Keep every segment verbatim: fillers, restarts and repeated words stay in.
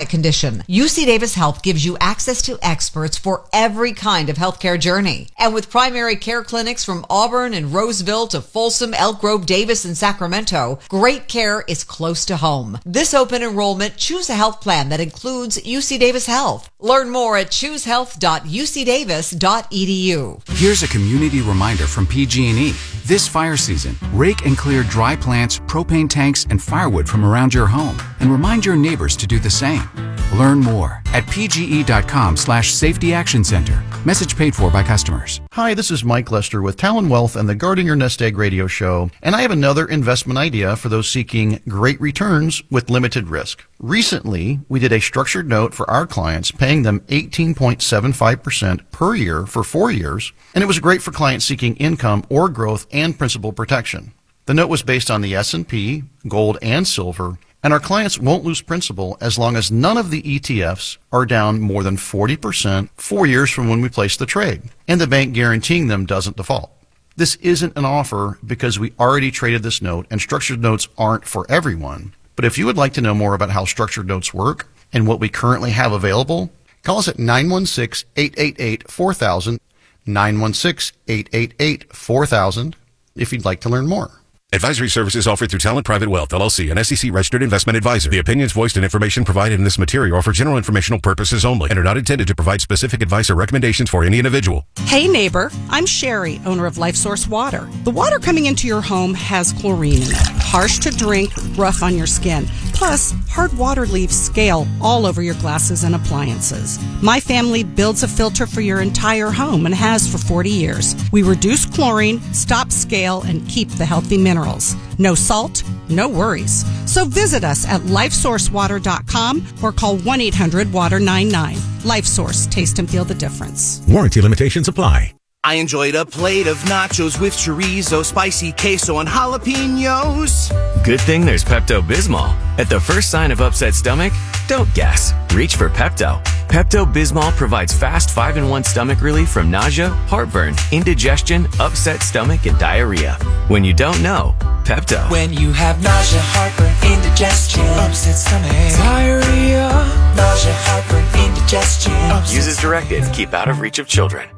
chronic condition. U C Davis Health gives you access to experts for every kind of healthcare journey. And with primary care clinics from Auburn and Roseville to Folsom, Elk Grove, Davis, and Sacramento, great care is close to home. This open enrollment, choose a health plan that includes U C Davis Health. Learn more at choose health dot u c davis dot e d u. Here's a community reminder from P G and E. This fire season, rake and clear dry plants, propane tanks, and firewood from around your home, and remind your neighbors to do the same. Learn more at p g e dot com slash safety action center. Message paid for by customers. Hi, this is Mike Lester with Talon Wealth and the Guarding Your Nest Egg radio show, and I have another investment idea for those seeking great returns with limited risk. Recently, we did a structured note for our clients, paying them eighteen point seven five percent per year for four years, and it was great for clients seeking income or growth and principal protection. The note was based on the S and P, gold, and silver, and our clients won't lose principal as long as none of the E T Fs are down more than forty percent four years from when we placed the trade, and the bank guaranteeing them doesn't default. This isn't an offer because we already traded this note, and structured notes aren't for everyone. But if you would like to know more about how structured notes work and what we currently have available, call us at nine one six, eight eight eight, four thousand, nine one six, eight eight eight, four thousand, if you'd like to learn more. Advisory services offered through Talent Private Wealth, L L C, an S E C-registered investment advisor. The opinions voiced and information provided in this material are for general informational purposes only and are not intended to provide specific advice or recommendations for any individual. Hey neighbor, I'm Sherry, owner of LifeSource Water. The water coming into your home has chlorine in it. Harsh to drink, rough on your skin. Plus, hard water leaves scale all over your glasses and appliances. My family builds a filter for your entire home and has for forty years. We reduce chlorine, stop scale, and keep the healthy minerals. No salt, no worries. So visit us at lifesource water dot com or call one eight hundred water nine nine. LifeSource, taste and feel the difference. Warranty limitations apply. I enjoyed a plate of nachos with chorizo, spicy queso, and jalapenos. Good thing there's Pepto-Bismol. At the first sign of upset stomach, don't guess. Reach for Pepto. Pepto-Bismol provides fast five in one stomach relief from nausea, heartburn, indigestion, upset stomach, and diarrhea. When you don't know, Pepto. When you have nausea, heartburn, indigestion, upset stomach, diarrhea, nausea, heartburn, indigestion. Use as directed. Keep out of reach of children.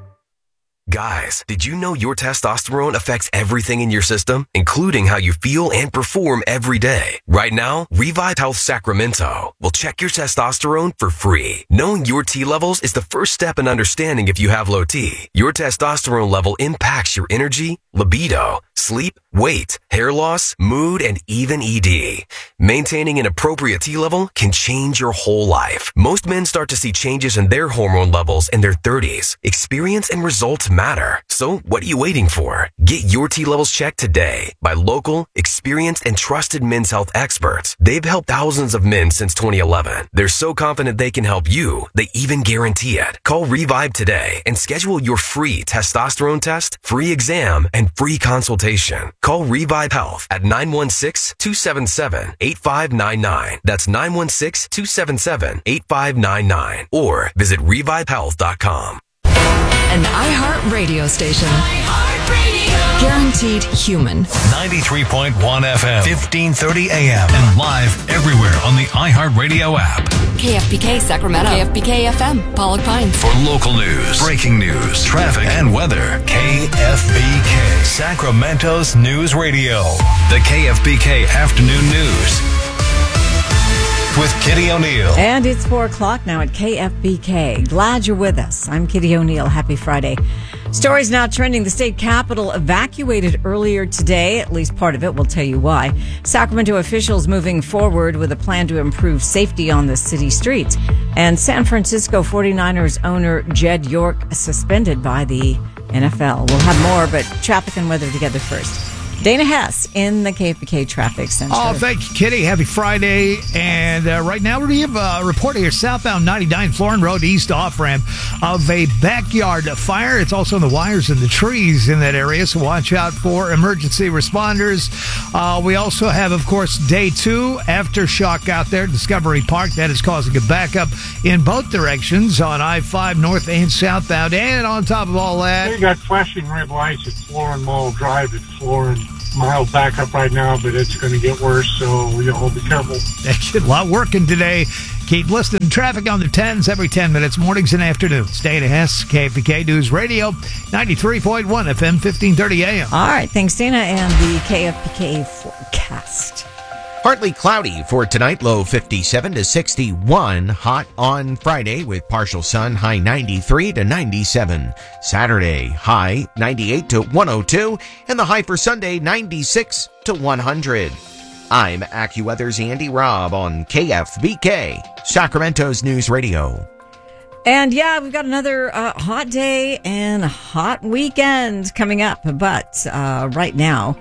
Guys, did you know your testosterone affects everything in your system, including how you feel and perform every day? Right now, Revive Health Sacramento will check your testosterone for free. Knowing your T levels is the first step in understanding if you have low T. Your testosterone level impacts your energy, libido, sleep, weight, hair loss, mood, and even E D. Maintaining an appropriate T level can change your whole life. Most men start to see changes in their hormone levels in their thirties. Experience and results matter. So what are you waiting for? Get your T levels checked today by local, experienced, and trusted men's health experts. They've helped thousands of men since twenty eleven. They're so confident they can help you, they even guarantee it. Call Revive today and schedule your free testosterone test, free exam, and free consultation. Call Revive Health at nine one six, two seven seven, eight five nine nine. That's nine one six, two seven seven, eight five nine nine. Or visit revive health dot com. An iHeart radio station. iHeartRadio. Guaranteed human. ninety-three point one F M, fifteen thirty A M, and live everywhere on the iHeartRadio app. K F B K Sacramento. K F B K F M, Pollock Pines. For local news, breaking news, traffic, and weather, K F B K, Sacramento's news radio. The K F B K Afternoon News with Kitty O'Neill. And it's four o'clock now at K F B K. Glad you're with us. I'm Kitty O'Neill. Happy Friday. Stories now trending. The state capitol evacuated earlier today. At least part of it. We'll tell you why. Sacramento officials moving forward with a plan to improve safety on the city streets. And San Francisco forty-niners owner Jed York suspended by the N F L. We'll have more, but traffic and weather together first. Dana Hess in the K F B K Traffic Center. Oh, thank you, Kitty. Happy Friday. And uh, right now we have a report here southbound ninety-nine Florin Road East off-ramp of a backyard fire. It's also in the wires and the trees in that area, so watch out for emergency responders. Uh, we also have, of course, day two aftershock out there at Discovery Park. That is causing a backup in both directions on I five north and southbound. And on top of all that, we got flashing red lights at Florin Mall Drive at Florin. Mild backup right now, but it's going to get worse, so you'll be careful. A lot working today. Keep listening. traffic on the tens every ten minutes, mornings and afternoons. Dana Hess, K F B K News Radio, ninety-three point one F M, fifteen thirty A M. All right, thanks, Dana, and the K F B K forecast. Partly cloudy for tonight, low fifty-seven to sixty-one. Hot on Friday with partial sun, high ninety-three to ninety-seven. Saturday, high ninety-eight to one oh two. And the high for Sunday, ninety-six to one hundred. I'm AccuWeather's Andy Robb on K F B K, Sacramento's News Radio. And yeah, we've got another uh, hot day and hot weekend coming up. But uh, right now,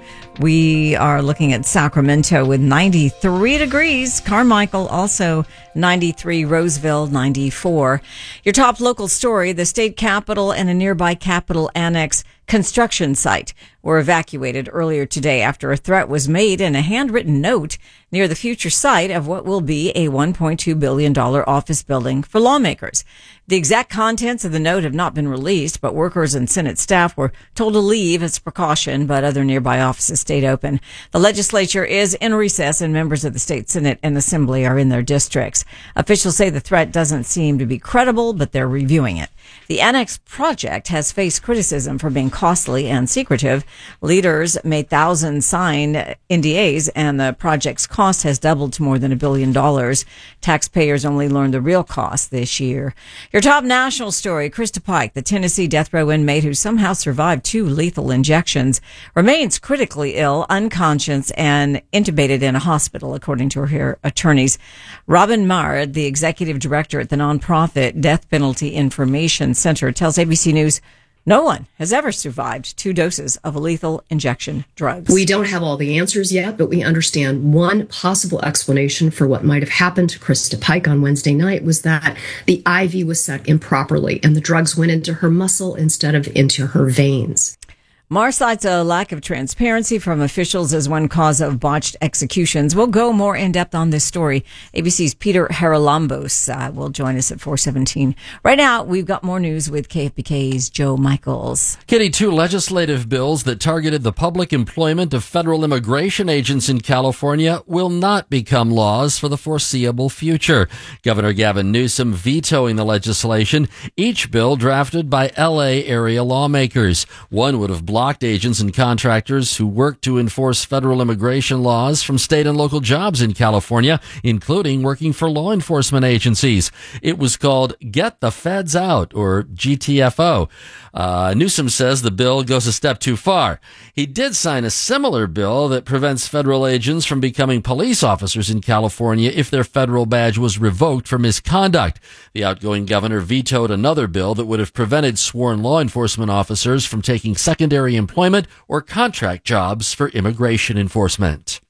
we are looking at Sacramento with ninety-three degrees. Carmichael also ninety-three. Roseville ninety-four. Your top local story, the state capitol and a nearby Capitol Annex construction site were evacuated earlier today after a threat was made in a handwritten note near the future site of what will be a one point two billion dollars office building for lawmakers. The exact contents of the note have not been released, but workers and Senate staff were told to leave as precaution, but other nearby offices stayed open. The legislature is in recess and members of the state Senate and Assembly are in their districts. Officials say the threat doesn't seem to be credible, but they're reviewing it. The Annex project has faced criticism for being costly and secretive. Leaders made thousands sign N D As, and the project's cost has doubled to more than a billion dollars. Taxpayers only learned the real cost this year. Your top national story, Krista Pike, the Tennessee death row inmate who somehow survived two lethal injections, remains critically ill, unconscious, and intubated in a hospital, according to her attorneys. Robin Marr, the executive director at the nonprofit Death Penalty Information Center, tells A B C News no one has ever survived two doses of a lethal injection drugs. We don't have all the answers yet, but we understand one possible explanation for what might have happened to Krista Pike on Wednesday night was that the I V was set improperly and the drugs went into her muscle instead of into her veins. Marr cites a lack of transparency from officials as one cause of botched executions. We'll go more in depth on this story. A B C's Peter Haralambos uh, will join us at four seventeen. Right now, we've got more news with K F B K's Joe Michaels. Kitty, two legislative bills that targeted the public employment of federal immigration agents in California will not become laws for the foreseeable future. Governor Gavin Newsom vetoing the legislation, each bill drafted by L A area lawmakers. One would have blocked blocked agents and contractors who work to enforce federal immigration laws from state and local jobs in California, including working for law enforcement agencies. It was called Get the Feds Out, or G T F O. Uh, Newsom says the bill goes a step too far. He did sign a similar bill that prevents federal agents from becoming police officers in California if their federal badge was revoked for misconduct. The outgoing governor vetoed another bill that would have prevented sworn law enforcement officers from taking secondary employment or contract jobs for immigration enforcement.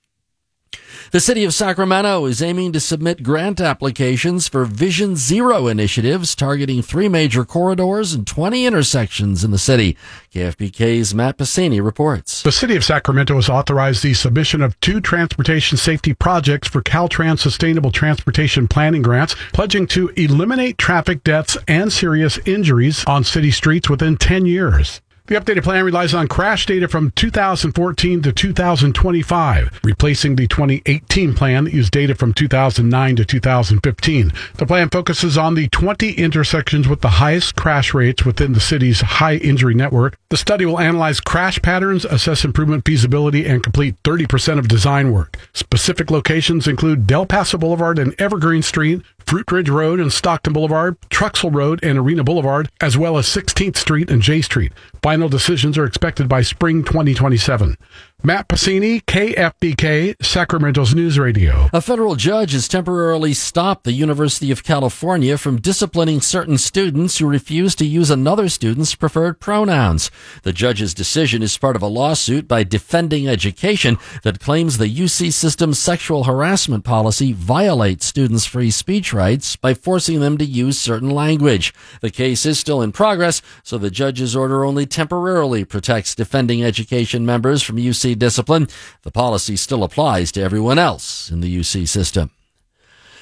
The city of Sacramento is aiming to submit grant applications for Vision Zero initiatives targeting three major corridors and twenty intersections in the city. K F B K's Matt Passini reports. The city of Sacramento has authorized the submission of two transportation safety projects for Caltrans Sustainable Transportation Planning Grants, pledging to eliminate traffic deaths and serious injuries on city streets within ten years. The updated plan relies on crash data from two thousand fourteen to two thousand twenty-five, replacing the twenty eighteen plan that used data from two thousand nine to two thousand fifteen. The plan focuses on the twenty intersections with the highest crash rates within the city's high injury network. The study will analyze crash patterns, assess improvement feasibility, and complete thirty percent of design work. Specific locations include Del Paso Boulevard and Evergreen Street, Fruit Ridge Road and Stockton Boulevard, Truxell Road and Arena Boulevard, as well as sixteenth Street and J Street. Final decisions are expected by spring twenty twenty-seven. Matt Passini, K F B K, Sacramento's News Radio. A federal judge has temporarily stopped the University of California from disciplining certain students who refuse to use another student's preferred pronouns. The judge's decision is part of a lawsuit by Defending Education that claims the U C system's sexual harassment policy violates students' free speech rights by forcing them to use certain language. The case is still in progress, so the judge's order only temporarily protects Defending Education members from U C discipline. The policy still applies to everyone else in the U C system.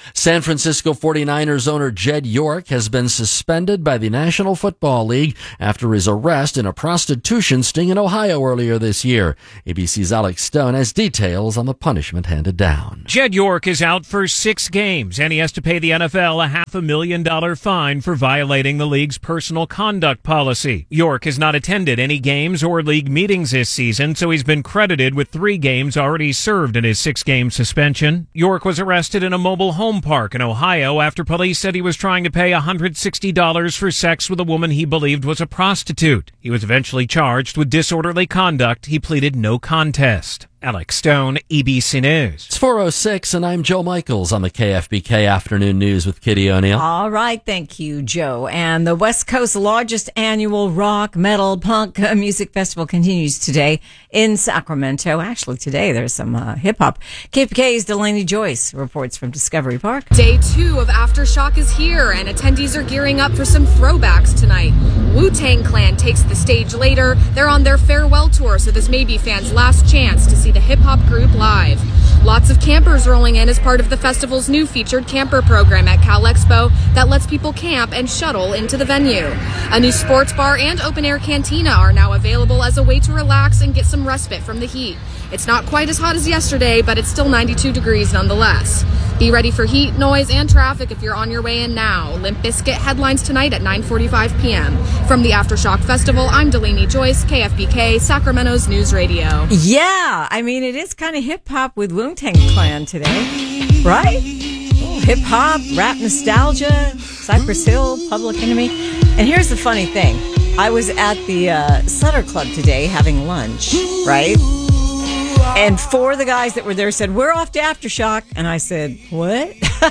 San Francisco forty-niners owner Jed York has been suspended by the National Football League after his arrest in a prostitution sting in Ohio earlier this year. A B C's Alex Stone has details on the punishment handed down. Jed York is out for six games, and he has to pay the N F L a half a million dollar fine for violating the league's personal conduct policy. York has not attended any games or league meetings this season, so he's been credited with three games already served in his six-game suspension. York was arrested in a mobile home park in Ohio after police said he was trying to pay one hundred sixty dollars for sex with a woman he believed was a prostitute. He was eventually charged with disorderly conduct. He pleaded no contest. Alex Stone, A B C News. It's four oh six, and I'm Joe Michaels on the K F B K Afternoon News with Kitty O'Neill. All right, thank you, Joe. And the West Coast's largest annual rock, metal, punk uh, music festival continues today in Sacramento. Actually, today there's some uh, hip-hop. K F B K's Delaney Joyce reports from Discovery Park. Day two of Aftershock is here, and attendees are gearing up for some throwbacks tonight. Wu-Tang Clan takes the stage later. They're on their farewell tour, so this may be fans' last chance to see the hip-hop group live. Lots of campers rolling in as part of the festival's new featured camper program at Cal Expo that lets people camp and shuttle into the venue. A new sports bar and open-air cantina are now available as a way to relax and get some respite from the heat. It's not quite as hot as yesterday, but it's still ninety-two degrees nonetheless. Be ready for heat, noise, and traffic if you're on your way in now. Limp Bizkit headlines tonight at nine forty-five p.m. From the Aftershock Festival, I'm Delaney Joyce, K F B K, Sacramento's News Radio. Yeah, I mean, it is kind of hip-hop with Wu-Tang Clan today, right? Hip-hop, rap nostalgia, Cypress Hill, Public Enemy. And here's the funny thing. I was at the uh, Sutter Club today having lunch, right? And four of the guys that were there said, we're off to Aftershock. And I said, what?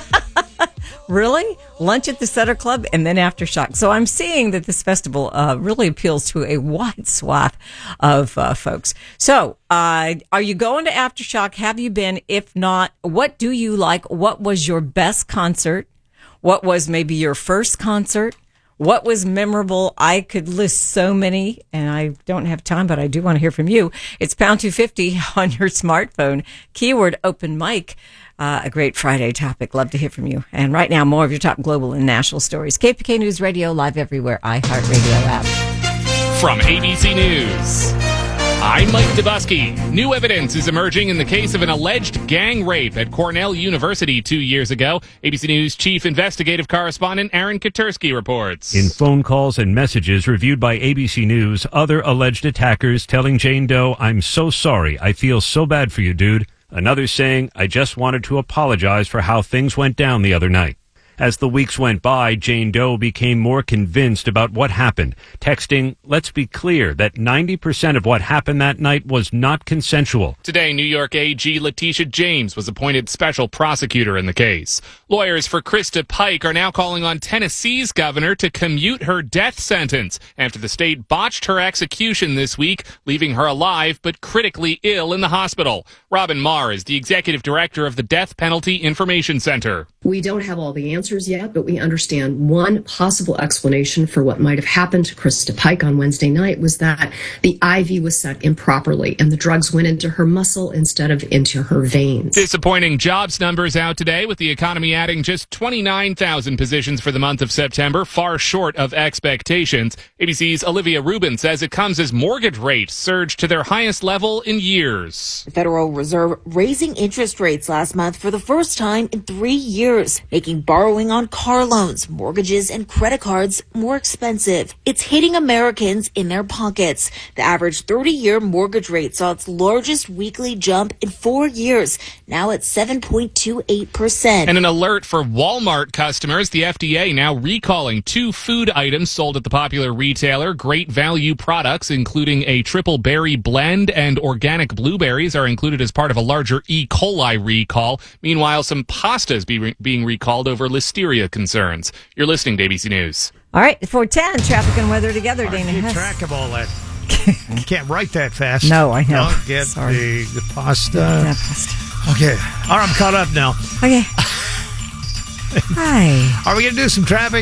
Really? Lunch at the Sutter Club and then Aftershock. So I'm seeing that this festival uh, really appeals to a wide swath of uh, folks. So uh, are you going to Aftershock? Have you been? If not, what do you like? What was your best concert? What was maybe your first concert? What was memorable? I could list so many, and I don't have time, but I do want to hear from you. It's pound two fifty on your smartphone. Keyword open mic. Uh, a great Friday topic. Love to hear from you. And right now, more of your top global and national stories. K F B K News Radio, live everywhere. iHeartRadio app. From A B C News, I'm Mike Dubusky. New evidence is emerging in the case of an alleged gang rape at Cornell University two years ago. A B C News chief investigative correspondent Aaron Katersky reports. In phone calls and messages reviewed by A B C News, other alleged attackers telling Jane Doe, I'm so sorry. I feel so bad for you, dude. Another saying, I just wanted to apologize for how things went down the other night. As the weeks went by, Jane Doe became more convinced about what happened, texting, let's be clear that ninety percent of what happened that night was not consensual. Today, New York A G Letitia James was appointed special prosecutor in the case. Lawyers for Krista Pike are now calling on Tennessee's governor to commute her death sentence after the state botched her execution this week, leaving her alive but critically ill in the hospital. Robin Marr is the executive director of the Death Penalty Information Center. We don't have all the answers yet, but we understand one possible explanation for what might have happened to Krista Pike on Wednesday night was that the I V was set improperly and the drugs went into her muscle instead of into her veins. Disappointing jobs numbers out today, with the economy adding just twenty-nine thousand positions for the month of September, far short of expectations. A B C's Olivia Rubin says it comes as mortgage rates surged to their highest level in years. The Federal Reserve raising interest rates last month for the first time in three years, making borrowing on car loans, mortgages, and credit cards more expensive. It's hitting Americans in their pockets. The average thirty-year mortgage rate saw its largest weekly jump in four years, now at seven point two eight percent. And an alert for Walmart customers. The F D A now recalling two food items sold at the popular retailer. Great Value products, including a triple berry blend and organic blueberries, are included as part of a larger E. coli recall. Meanwhile, some pastas be re- being recalled over listeria concerns. You're listening to A B C News. All right, four ten, traffic and weather together, Dana Keep Hess. track of all that. You can't write that fast. No, I know. Don't get Sorry. the, the pasta. Yeah, pasta. Okay. All right, I'm caught up now. Okay. Hi. Are we going to do some traffic?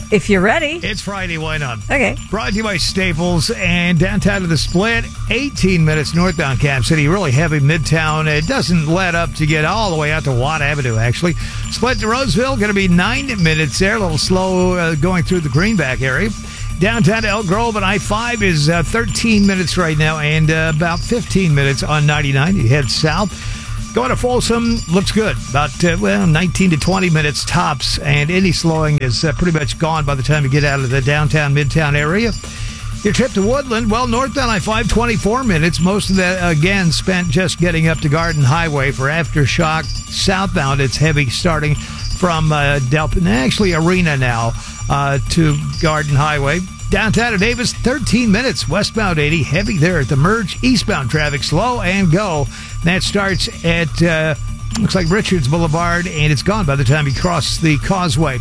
If you're ready. It's Friday, why not? Okay. Brought to you by Staples and downtown to the Split, eighteen minutes northbound Cap City. Really heavy midtown. It doesn't let up to get all the way out to Watt Avenue, actually. Split to Roseville, going to be nine minutes there. A little slow uh, going through the Greenback area. Downtown to Elk Grove and I five is uh, thirteen minutes right now and uh, about fifteen minutes on ninety-nine. You head south. Going to Folsom, looks good. About, uh, well, nineteen to twenty minutes tops, and any slowing is uh, pretty much gone by the time you get out of the downtown, midtown area. Your trip to Woodland, well, northbound I five, twenty-four minutes. Most of that, again, spent just getting up to Garden Highway for Aftershock. Southbound, it's heavy starting from uh, Delphin, actually Arena now, uh, to Garden Highway. Downtown to Davis, thirteen minutes. Westbound eighty, heavy there at the merge. Eastbound traffic, slow and go. That starts at, uh, looks like Richards Boulevard, and it's gone by the time you cross the causeway.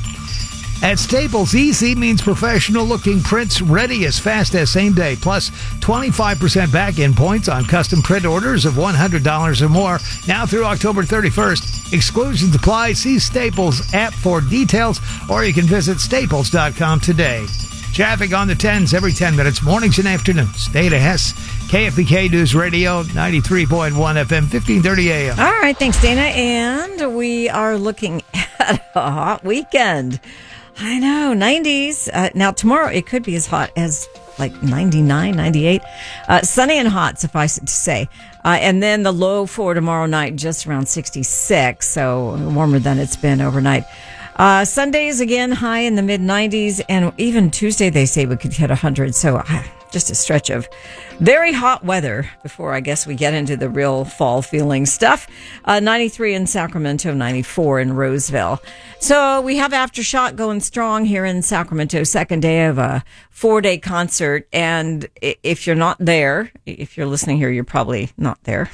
At Staples, easy means professional-looking prints ready as fast as same day, plus twenty-five percent back-end points on custom print orders of one hundred dollars or more, now through October thirty-first. Exclusions apply. See Staples app for details, or you can visit staples dot com today. Traffic on the tens every ten minutes, mornings and afternoons. Dana Hess, K F B K News Radio, ninety-three point one F M, fifteen thirty A M. All right, thanks, Dana. And we are looking at a hot weekend. I know, nineties. Uh, now, tomorrow it could be as hot as like ninety-nine, ninety-eight. Uh, sunny and hot, suffice it to say. Uh, and then the low for tomorrow night, just around sixty-six, so warmer than it's been overnight. Uh, Sundays, again, high in the mid nineties, and even Tuesday, they say we could hit one hundred, so uh, just a stretch of very hot weather before I guess we get into the real fall feeling stuff. Uh, ninety-three in Sacramento, ninety-four in Roseville. So we have Aftershock going strong here in Sacramento, second day of a four-day concert, and if you're not there, if you're listening here, you're probably not there.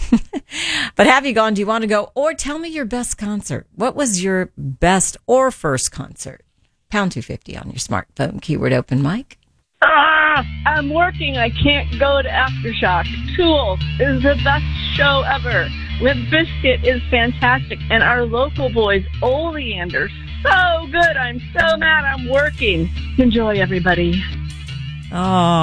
But have you gone? Do you want to go? Or tell me your best concert. What was your best or first concert? Pound two fifty on your smartphone, keyword open mic. Ah, I'm working. I can't go to Aftershock. Tool is the best show ever. Limp Bizkit is fantastic. And our local boys, Oleander, so good. I'm so mad I'm working. Enjoy, everybody. Oh,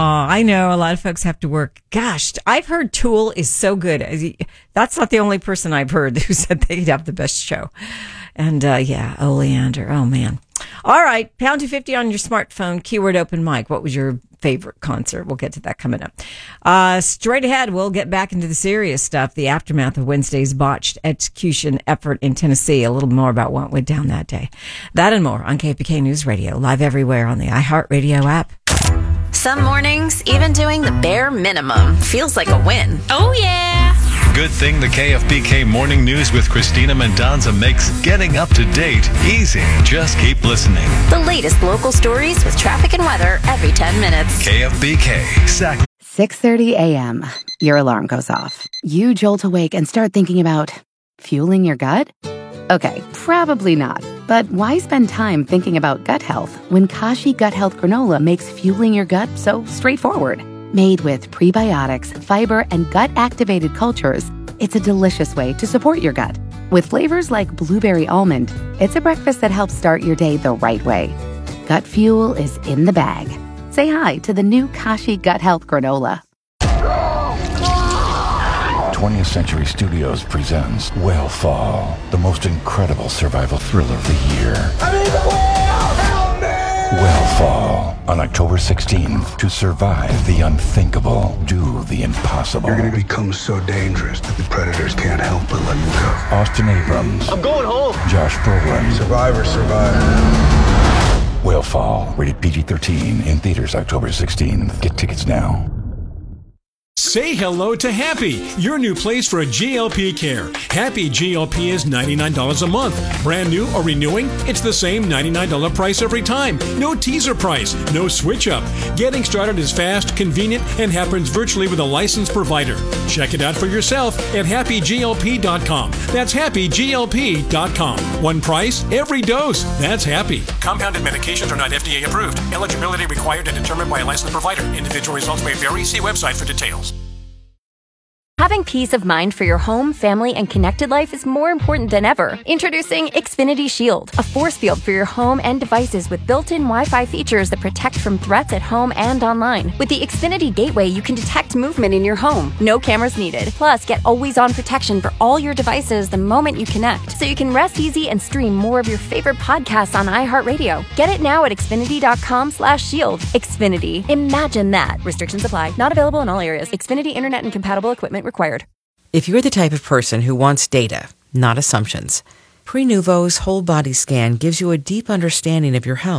I know a lot of folks have to work. Gosh, I've heard Tool is so good. That's not the only person I've heard who said they'd have the best show. And, uh, yeah, Oleander. Oh, man. All right. Pound two fifty on your smartphone. Keyword open mic. What was your favorite concert? We'll get to that coming up. Uh, straight ahead, we'll get back into the serious stuff. The aftermath of Wednesday's botched execution effort in Tennessee. A little more about what went down that day. That and more on K F B K News Radio. Live everywhere on the iHeartRadio app. Some mornings, even doing the bare minimum feels like a win. Oh, yeah. Good thing the K F B K Morning News with Christina Mendonza makes getting up to date easy. Just keep listening. The latest local stories with traffic and weather every ten minutes. K F B K, Sac. six thirty a.m. Your alarm goes off. You jolt awake and start thinking about fueling your gut? Okay, probably not. But why spend time thinking about gut health when Kashi Gut Health Granola makes fueling your gut so straightforward? Made with prebiotics, fiber, and gut-activated cultures, it's a delicious way to support your gut. With flavors like blueberry almond, it's a breakfast that helps start your day the right way. Gut fuel is in the bag. Say hi to the new Kashi Gut Health Granola. twentieth Century Studios presents Whale Fall, the most incredible survival thriller of the year. I need the whale! Help me! Whale Fall, on October sixteenth. To survive the unthinkable, do the impossible. You're going to become so dangerous that the predators can't help but let you go. Austin Abrams. I'm going home. Josh Brolin. Survivor, survivor. Whale Fall, rated P G thirteen, in theaters October sixteenth. Get tickets now. Say hello to Happy, your new place for a G L P care. Happy G L P is ninety-nine dollars a month. Brand new or renewing, it's the same ninety-nine dollars price every time. No teaser price, no switch up. Getting started is fast, convenient, and happens virtually with a licensed provider. Check it out for yourself at happy G L P dot com. That's happy G L P dot com. One price, every dose. That's Happy. Compounded medications are not F D A approved. Eligibility required and determined by a licensed provider. Individual results may vary. See website for details. Having peace of mind for your home, family, and connected life is more important than ever. Introducing Xfinity Shield, a force field for your home and devices with built-in Wi-Fi features that protect from threats at home and online. With the Xfinity Gateway, you can detect movement in your home. No cameras needed. Plus, get always-on protection for all your devices the moment you connect, so you can rest easy and stream more of your favorite podcasts on iHeartRadio. Get it now at Xfinity.com slash shield. Xfinity. Imagine that. Restrictions apply. Not available in all areas. Xfinity Internet and compatible equipment required. If you're the type of person who wants data, not assumptions, Prenuvo's whole body scan gives you a deep understanding of your health.